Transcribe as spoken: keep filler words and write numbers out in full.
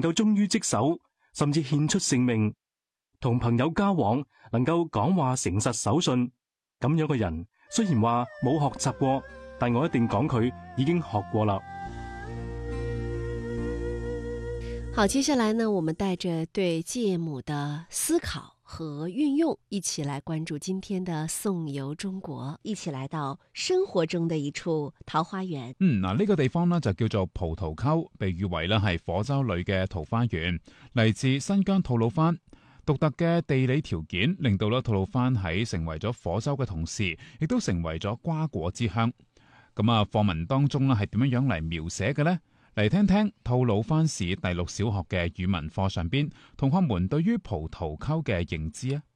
夠忠於職守，甚至獻出性命，同朋友交往能夠講話誠實守信，咁樣嘅人雖然話冇學習過，但我一定講佢已經學過啦。 好，接下來呢，我們帶着對芥母的思考和運用，一起來關注今天的頌遊中國，一起來到生活中的一處桃花源。 嗯，嗱、這、呢個地方呢就叫做葡萄溝，被譽為呢係火州裏嘅桃花源，嚟自新疆吐魯番。獨特嘅地理條件令到咧吐魯番喺成為咗火州嘅同時，亦都成為咗瓜果之鄉。咁啊，課文當中呢係點樣樣嚟描寫嘅呢？嚟聽聽吐魯番市第六小學嘅語文課上邊同學們對於葡萄溝嘅認知啊！